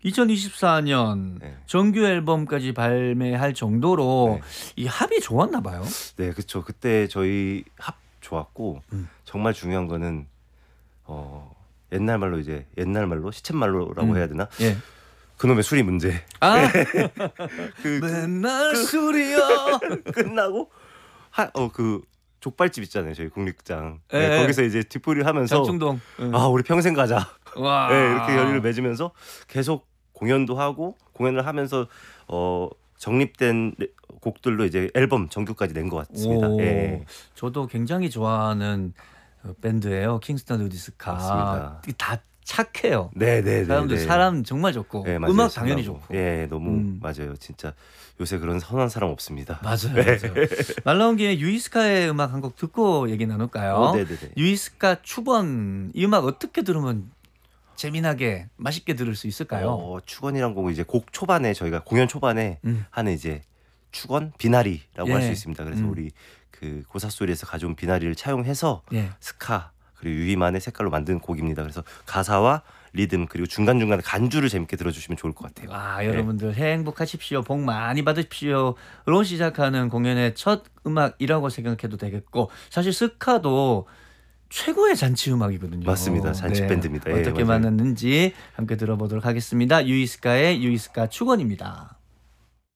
2024년 네. 정규 앨범까지 발매할 정도로 네. 이 합이 좋았나 봐요. 네, 그렇죠. 그때 저희 합 좋았고 정말 중요한 거는 옛날 말로 이제 옛날 말로 시쳇말로라고 해야 되나? 예. 그놈의 술이 문제. 아, 그 맨날 술이야. 끝나고 그 족발집 있잖아요. 저희 국립극장. 예, 네, 예. 거기서 이제 뒷풀이를 하면서 장충동. 아, 우리 평생 가자. 와. 네, 이렇게 열의를 맺으면서 계속 공연도 하고 공연을 하면서 정립된 곡들로 이제 앨범 정규까지 낸 것 같습니다. 오, 예. 저도 굉장히 좋아하는 밴드예요. 킹스턴 루디스카. 맞습니다. 다 착해요. 네. 사람들 사람 정말 좋고 네, 맞아요. 음악 당연히 신나고. 좋고. 예, 너무 맞아요. 진짜 요새 그런 선한 사람 없습니다. 맞아요. 말 나온 김에 유이스카의 음악 한 곡 듣고 얘기 나눌까요? 네네네. 유이스카 추번 이 음악 어떻게 들으면 재미나게 맛있게 들을 수 있을까요? 축원이란 곡은 이제 곡 초반에 저희가 공연 초반에 하는 이제 축원 비나리라고 할 수 예. 있습니다. 그래서 우리 그 고사소리에서 가져온 비나리를 차용해서 예. 스카 그리고 유희만의 색깔로 만든 곡입니다. 그래서 가사와 리듬 그리고 중간중간에 간주를 재밌게 들어주시면 좋을 것 같아요. 아, 여러분들 행복하십시오. 복 많이 받으십시오로 시작하는 공연의 첫 음악이라고 생각해도 되겠고 사실 스카도 최고의 잔치 음악이거든요. 맞습니다. 잔치 밴드입니다. 예, 어떻게 맞아요. 만났는지 함께 들어보도록 하겠습니다. 유이스카의 유이스카 축원입니다.